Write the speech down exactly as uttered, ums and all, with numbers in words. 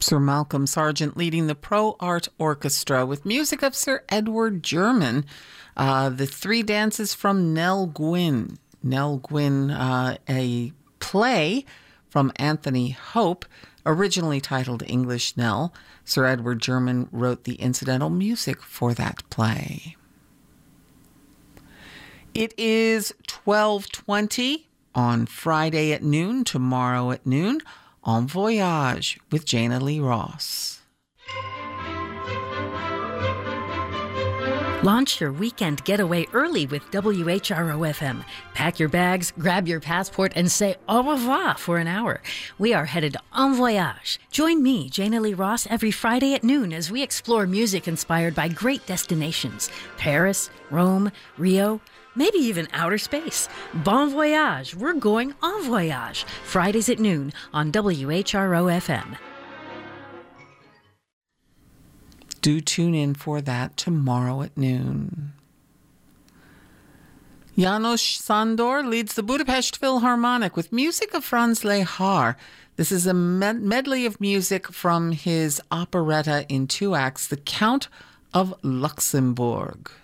Sir Malcolm Sargent leading the Pro Art Orchestra with music of Sir Edward German. Uh, the three dances from Nell Gwyn. Nell Gwyn, uh, a play from Anthony Hope, originally titled English Nell. Sir Edward German wrote the incidental music for that play. It is twelve twenty on Friday at noon, tomorrow at noon. En Voyage with Jana Lee Ross. Launch your weekend getaway early with W H R O F M. Pack your bags, grab your passport, and say au revoir for an hour. We are headed en voyage. Join me, Jana Lee Ross, every Friday at noon as we explore music inspired by great destinations. Paris, Rome, Rio, maybe even outer space. Bon voyage. We're going en voyage. Fridays at noon on W H R O F M. Do tune in for that tomorrow at noon. János Sándor leads the Budapest Philharmonic with music of Franz Lehár. This is a med- medley of music from his operetta in two acts, The Count of Luxembourg.